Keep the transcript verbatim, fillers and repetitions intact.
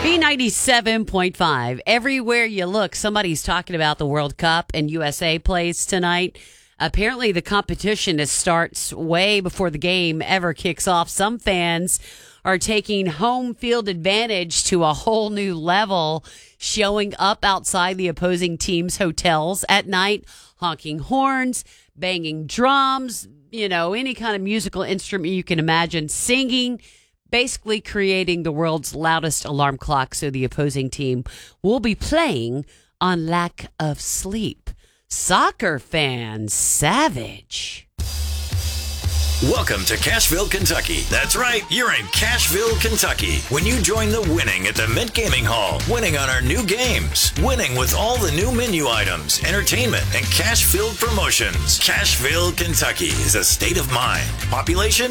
B ninety-seven point five. Everywhere you look, somebody's talking about the World Cup, and U S A plays tonight. Apparently, the competition is starts way before the game ever kicks off. Some fans are taking home field advantage to a whole new level, showing up outside the opposing team's hotels at night, honking horns, banging drums, you know, any kind of musical instrument you can imagine, singing, basically creating the world's loudest alarm clock so the opposing team will be playing on lack of sleep. Soccer fans, savage. Welcome to Cashville, Kentucky. That's right, you're in Cashville, Kentucky. When you join the winning at the Mint Gaming Hall, winning on our new games, winning with all the new menu items, entertainment, and cash-filled promotions. Cashville, Kentucky is a state of mind. Population